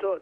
caso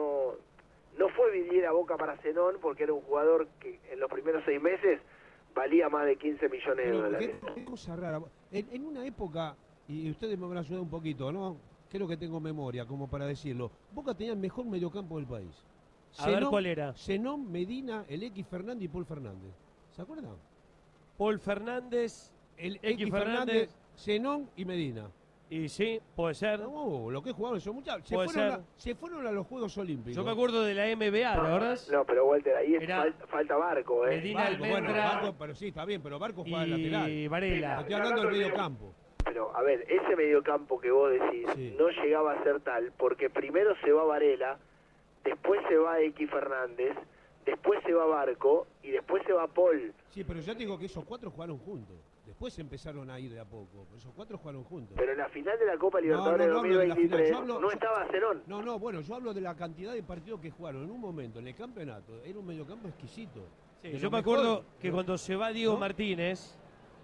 no fue Vidriera Boca para Zenón, porque era un jugador que en los primeros 6 meses valía más de 15 millones de dólares. Qué cosa rara. En una época, y ustedes me van a ayudar un poquito, ¿no? Creo que tengo memoria como para decirlo. Boca tenía el mejor mediocampo del país. A ver cuál era. Zenón, Medina, el X Fernández y Paul Fernández. ¿Se acuerdan? Paul Fernández, El X Fernández, Zenón y Medina. Y sí, puede ser. No, lo que jugaron esos muchachos. Se fueron a los Juegos Olímpicos. Yo me acuerdo de la NBA, ¿la verdad? No, pero Walter, ahí Era falta Barco, Medina, Barco, Almendra, Barco, pero sí, está bien, pero Barco juega de lateral. y Varela. Estoy hablando del medio campo. Pero, a ver, ese mediocampo que vos decís Sí. no llegaba a ser tal, porque primero se va Varela, después se va X Fernández, después se va Barco y después se va Paul. Sí, pero ya te digo que esos 4 jugaron juntos. Después empezaron a ir de a poco. Pero esos 4 jugaron juntos. Pero en la final de la Copa Libertadores no hablo de la final, 2023 no estaba Zenón. No, bueno, yo hablo de la cantidad de partidos que jugaron en un momento en el campeonato. Era un mediocampo exquisito. Sí, De yo lo me mejor, acuerdo que ¿no? cuando se va Diego ¿No? Martínez,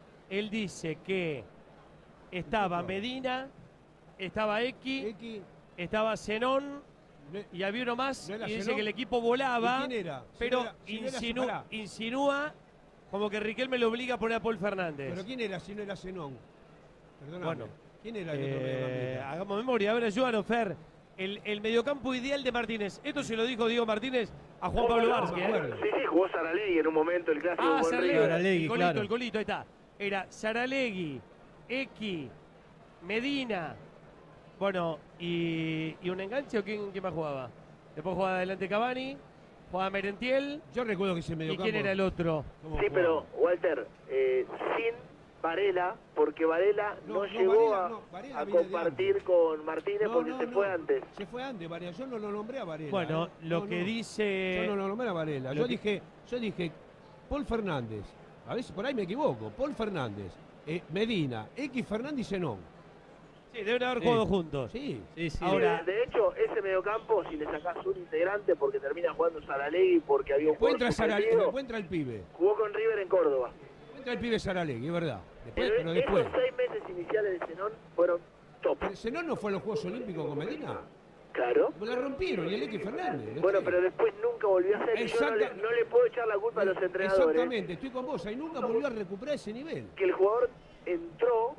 él dice que estaba Medina, estaba X, estaba Zenón y había uno más, ¿No era y dice Zenón? que el equipo volaba, ¿Y quién era? pero Si no era Pará. insinúa como que Riquelme lo obliga a poner a Paul Fernández. ¿Pero quién era si no era Zenón? Perdóname. Bueno, ¿Quién era el otro mediocampista? hagamos memoria, a ver, ayúdanos, Fer. El mediocampo ideal de Martínez. Esto se lo dijo Diego Martínez a Juan Pablo Vázquez. Sí, jugó Saralegui en un momento, el clásico con River. Saralegui, el colito, el colito, ahí está. Era Saralegui, X, Medina, bueno, y un enganche, ¿o quién más jugaba? Después jugaba adelante Cavani, jugaba Merentiel. Yo recuerdo que ese ¿Y mediocampo... quién era el otro? Sí, pero, Walter, sin Varela, porque Varela no llegó Varela a viene de compartir antes. con Martínez porque se fue antes. Se fue antes, Varela. Yo no lo nombré a Varela. Bueno, lo que dice... Yo no lo nombré a Varela. Yo dije, Paul Fernández. A veces por ahí me equivoco. Paul Fernández, Medina, X Fernández y Zenón. Sí, deben haber jugado juntos. Sí. Ahora, De hecho, ese mediocampo, si le sacás un integrante porque termina jugando Saralegui porque había un Encuentra jugador el pibe. jugó con River en Córdoba. Encuentra el pibe Saralegui, es verdad. Después, Pero después. esos 6 meses iniciales de Zenón fueron top. Pero ¿Zenón no fue a los Juegos Olímpicos con Medina? Claro. Me la rompieron y el X Fernández. Bueno, pero después nunca volvió a ser. Y yo no le puedo echar la culpa a los entrenadores. Exactamente, estoy con vos. Ahí nunca volvió a recuperar ese nivel. Que el jugador entró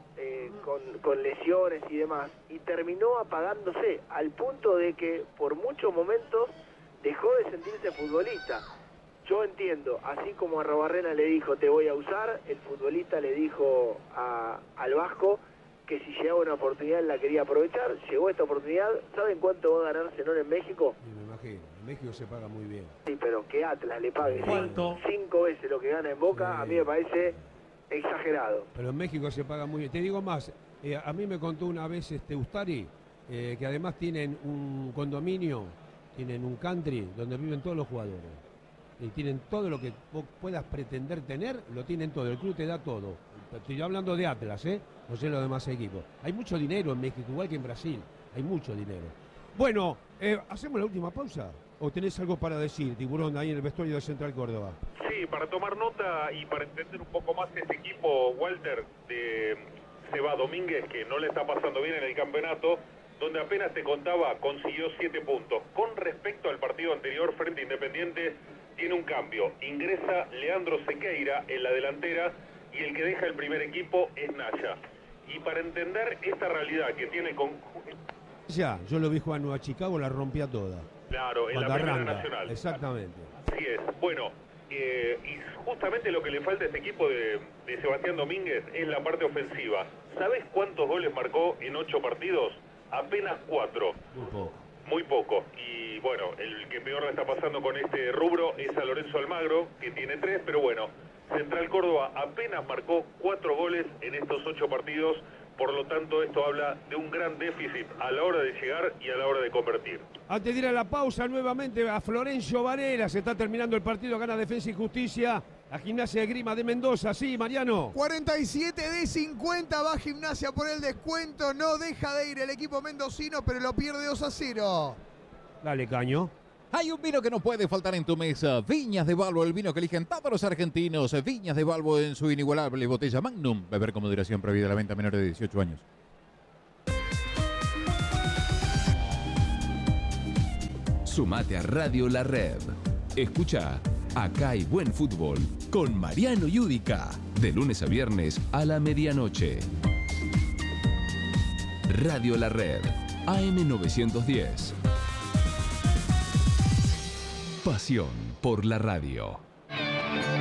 con lesiones y demás y terminó apagándose al punto de que por muchos momentos dejó de sentirse futbolista. Yo entiendo, así como a Robarrena le dijo te voy a usar, el futbolista le dijo al Vasco que si llegaba una oportunidad la quería aprovechar. Llegó esta oportunidad. ¿Saben cuánto va a ganar Zenón en México? Sí, me imagino, en México se paga muy bien. Sí, pero que Atlas le pague ¿cuánto? 5 veces lo que gana en Boca, Sí. a mí me parece exagerado. Pero en México se paga muy bien. Te digo más, a mí me contó una vez Ustari, que además tienen un condominio, tienen un country donde viven todos los jugadores. Y tienen todo lo que vos puedas pretender tener, lo tienen todo. El club te da todo. Estoy hablando de Atlas, no sé los demás equipos. Hay mucho dinero en México, igual que en Brasil. Hay mucho dinero. Bueno, ¿hacemos la última pausa? ¿O tenés algo para decir, Tiburón, ahí en el vestuario de Central Córdoba? Sí, para tomar nota y para entender un poco más este equipo, Walter, de Seba Domínguez, que no le está pasando bien en el campeonato, donde apenas te contaba, consiguió 7 puntos. Con respecto al partido anterior frente a Independiente, tiene un cambio. Ingresa Leandro Sequeira en la delantera y el que deja el primer equipo es Naya. Y para entender esta realidad que tiene con... Ya, yo lo vi jugar en Nueva Chicago, la rompía toda. Claro, en la Cuando Primera arranca, Nacional. exactamente. Así es. Bueno, y justamente lo que le falta a este equipo de Sebastián Domínguez es la parte ofensiva. ¿Sabes cuántos goles marcó en 8 partidos? Apenas 4. Muy poco. Muy poco. Y bueno, el que peor le está pasando con este rubro es a Lorenzo Almagro, que tiene 3, pero bueno, Central Córdoba apenas marcó 4 goles en estos 8 partidos, por lo tanto esto habla de un gran déficit a la hora de llegar y a la hora de convertir. Antes de ir a la pausa, nuevamente a Florencio Varela. Se está terminando el partido, gana Defensa y Justicia. A Gimnasia de Grima de Mendoza, sí, Mariano. 47 de 50 va Gimnasia por el descuento. No deja de ir el equipo mendocino, pero lo pierde 2-0. Dale, Caño. Hay un vino que no puede faltar en tu mesa. Viñas de Balbo, el vino que eligen todos los argentinos. Viñas de Balbo en su inigualable botella Magnum. Beber con moderación, prohibida la venta a menores de 18 años. Sumate a Radio La Red. Escucha Acá hay buen fútbol con Mariano Yudica. De lunes a viernes a la medianoche. Radio La Red. AM 910. Pasión por la radio.